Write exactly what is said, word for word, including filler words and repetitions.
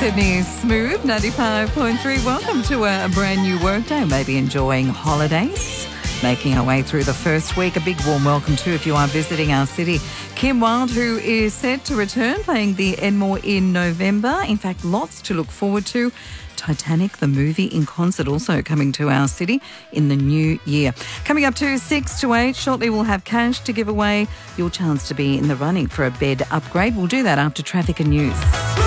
Sydney's Smooth ninety-five point three. Welcome to a, a brand new workday. Maybe enjoying holidays. Making our way through the first week. A big warm welcome too if you are visiting our city. Kim Wilde, who is set to return playing the Enmore in November. In fact, lots to look forward to. Titanic, the movie in concert, also coming to our city in the new year. Coming up to six to eight, shortly we'll have cash to give away. Your chance to be in the running for a bed upgrade. We'll do that after traffic and news.